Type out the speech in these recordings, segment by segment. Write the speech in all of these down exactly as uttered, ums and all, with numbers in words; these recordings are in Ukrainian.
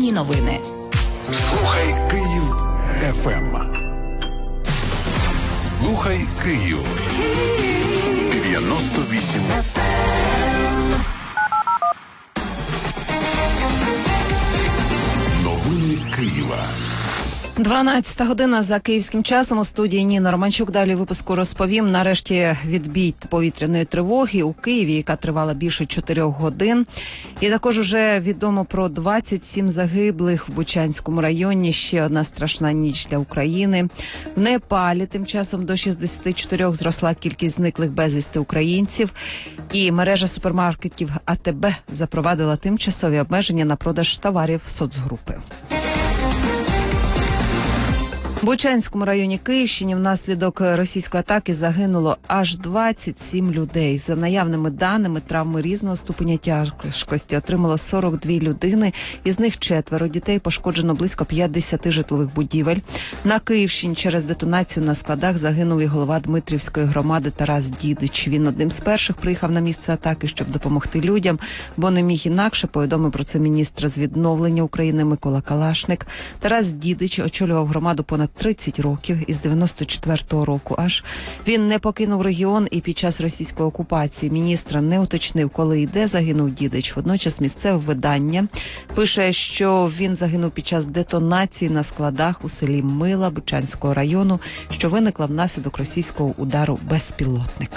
Єдині новини. Слухай Київ еф ем. Слухай Київ. дев'яносто вісім. Новини Києва. дванадцята година за київським часом. У студії Ніна Романчук. Далі випуску розповім. Нарешті відбій повітряної тривоги у Києві, яка тривала більше чотирьох годин. І також уже відомо про двадцять сім загиблих в Бучанському районі. Ще одна страшна ніч для України. В Непалі тим часом до шістдесят чотири зросла кількість зниклих безвісти українців. І мережа супермаркетів а те бе запровадила тимчасові обмеження на продаж товарів соцгрупи. В Бучанському районі Київщини внаслідок російської атаки загинуло аж двадцять сім людей. За наявними даними, травми різного ступеня тяжкості отримало сорок дві людини, із них четверо дітей, пошкоджено близько п'ятдесят житлових будівель. На Київщині через детонацію на складах загинув і голова Дмитрівської громади Тарас Дідич. Він одним з перших приїхав на місце атаки, щоб допомогти людям, бо не міг інакше, повідомив про це міністр з відновлення України Микола Калашник. Тарас Дідич очолював громаду понад тридцять років, із дев'яносто четвертого року аж. Він не покинув регіон і під час російської окупації. Міністр не уточнив, коли і де загинув Дідич. Водночас місцеве видання пише, що він загинув під час детонації на складах у селі Мила Бучанського району, що виникла внаслідок російського удару безпілотника.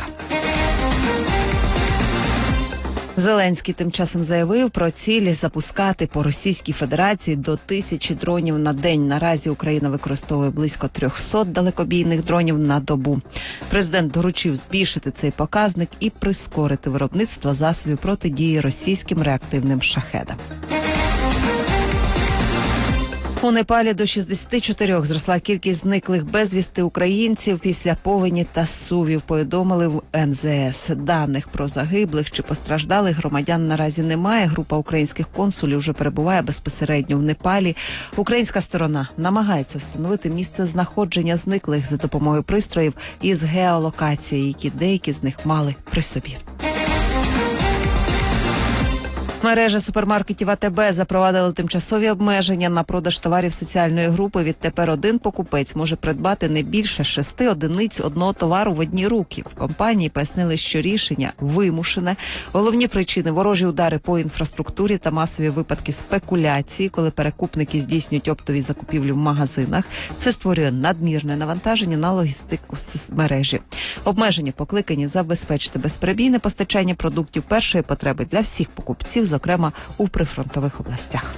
Зеленський тим часом заявив про цілі запускати по Російській Федерації до тисячі дронів на день. Наразі Україна використовує близько триста далекобійних дронів на добу. Президент доручив збільшити цей показник і прискорити виробництво засобів протидії російським реактивним шахедам. У Непалі до шістдесят чотири зросла кількість зниклих безвісти українців після повені та сувів, повідомили в ем зе ес. Даних про загиблих чи постраждалих громадян наразі немає. Група українських консулів вже перебуває безпосередньо в Непалі. Українська сторона намагається встановити місце знаходження зниклих за допомогою пристроїв із геолокації, які деякі з них мали при собі. Мережа супермаркетів а те бе запровадила тимчасові обмеження на продаж товарів соціальної групи. Відтепер один покупець може придбати не більше шести одиниць одного товару в одні руки. В компанії пояснили, що рішення вимушене. Головні причини – ворожі удари по інфраструктурі та масові випадки спекуляції, коли перекупники здійснюють оптові закупівлі в магазинах. Це створює надмірне навантаження на логістику мережі. Обмеження покликані забезпечити безперебійне постачання продуктів першої потреби для всіх покупців, зокрема у прифронтових областях.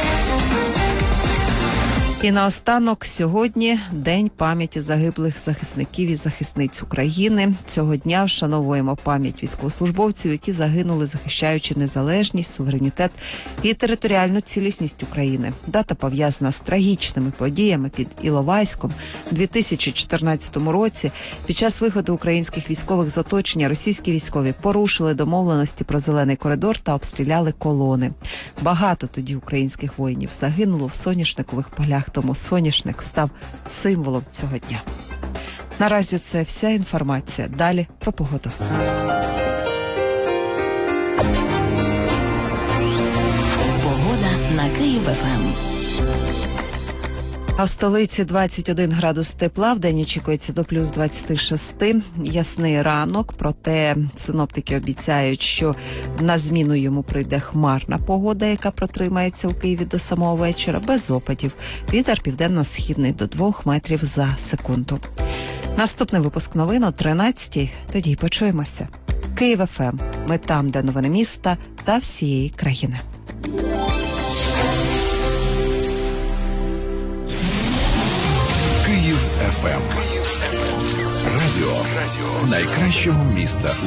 І наостанок, сьогодні День пам'яті загиблих захисників і захисниць України. Цього дня вшановуємо пам'ять військовослужбовців, які загинули, захищаючи незалежність, суверенітет і територіальну цілісність України. Дата пов'язана з трагічними подіями під Іловайськом у дві тисячі чотирнадцятому році. Під час виходу українських військових з оточення російські військові порушили домовленості про зелений коридор та обстріляли колони. Багато тоді українських воїнів загинуло в соняшникових полях. Тому соняшник став символом цього дня. Наразі це вся інформація. Далі про погоду. Погода на Київ еф ем. А в столиці двадцять один градус тепла, вдень очікується до плюс двадцять шість. Ясний ранок, проте синоптики обіцяють, що на зміну йому прийде хмарна погода, яка протримається у Києві до самого вечора, без опадів. Вітер південно-східний до двох метрів за секунду. Наступний випуск новин о тринадцятій, тоді й почуємося. Київ еф ем. Ми там, де новини міста та всієї країни. Київ еф ем. Радіо найкращого міста у